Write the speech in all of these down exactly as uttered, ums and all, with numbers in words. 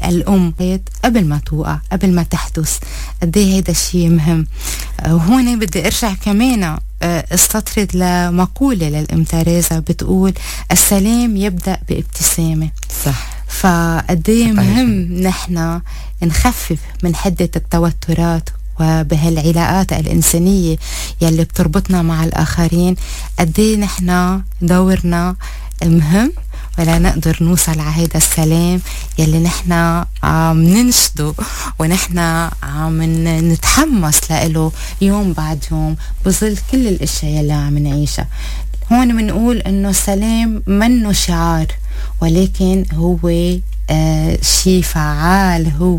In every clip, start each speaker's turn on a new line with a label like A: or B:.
A: الأم قبل ما توقع، قبل ما تحدث. قد ايه هيدا الشيء مهم. وهون بدي ارجع كمان استطرد لمقولة للأم تيريزا بتقول السلام يبدأ بابتسامة.
B: صح.
A: فقد ايه مهم نحن نخفف من حدة التوترات وبهالعلاقات الإنسانية يلي بتربطنا مع الآخرين. قد ايه نحن دورنا مهم ولا نقدر نوصل على هيدا السلام يلي نحن عم ننشده ونحن عم نتحمس له يوم بعد يوم بظل كل الاشياء يلي عم نعيشها. هون بنقول انه السلام منه شعار، ولكن هو آه شيء فعال، هو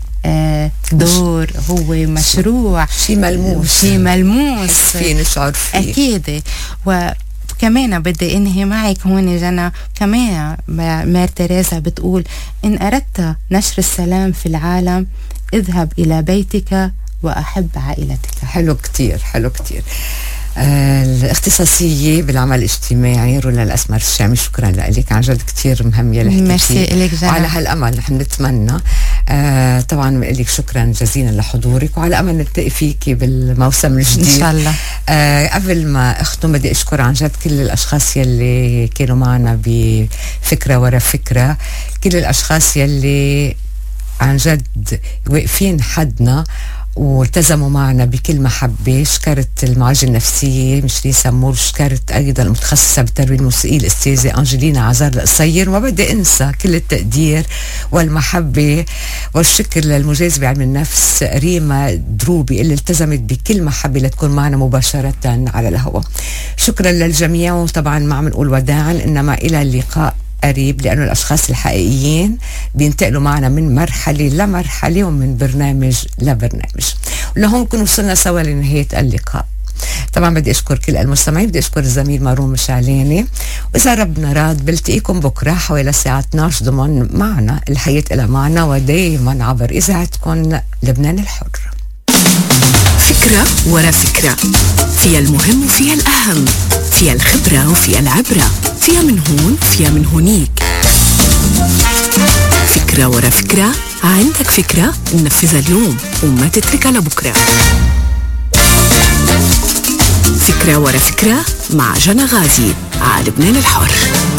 A: آه دور، هو مشروع،
B: شيء ملموس،
A: شيء ملموس
B: فيه نشعر فيه.
A: اكيد. و كمان بدي انهي معك هون جنى، كمان مير تيريزا بتقول ان اردت نشر السلام في العالم اذهب الى بيتك واحب عائلتك.
B: حلو كتير، حلو كتير. آه الاختصاصية بالعمل الاجتماعي رولا الأسمر الشامي، شكرا لك، عن جد كتير مهم يلي حكيتي.
A: ميرسي إليك جنى.
B: وعلى هالأمل نحن نتمنى آه طبعا بقول لك شكرا جزيلا لحضورك، وعلى أمل نلتقي فيكي بالموسم الجديد
A: إن شاء الله.
B: آه قبل ما أختم بدي أشكر عن جد كل الأشخاص يلي كانوا معنا بفكرة ورا فكرة، كل الأشخاص يلي عن جد واقفين حدنا والتزموا معنا بكل محبة. شكرت المعالجة النفسية مشري سمور، شكرت أيضا المتخصصة بالتربية الموسيقية الأستاذة أنجلينا عزار القصير، وما بدي أنسى كل التقدير والمحبة والشكر للمجاز بعلم النفس ريما دروبي اللي التزمت بكل محبة لتكون معنا مباشرة على الهواء. شكرا للجميع، وطبعا ما عم نقول وداعا إنما إلى اللقاء قريب، لأنه الأشخاص الحقيقيين بينتقلوا معنا من مرحلة لمرحلة ومن برنامج لبرنامج. ولهون كنا وصلنا سوا لنهاية اللقاء. طبعا بدي أشكر كل المستمعين، بدي أشكر الزميل ماروم مشعلاني، وإذا ربنا راد بلتقيكم بكرة حوالي الساعة اثني عشر ضمن معنا الحياة إلى معنا، ودايما عبر إذاعتكم لبنان الحر.
C: فكرة ورا فكرة، فيها المهم وفيها الأهم، فيها الخبرة وفيها العبرة، فيها من هون فيها من هونيك. فكرة ورا فكرة، عندك فكرة ننفذها اليوم وما تتركها لبكرة. فكرة ورا فكرة مع جنى غازي على لبنان الحر.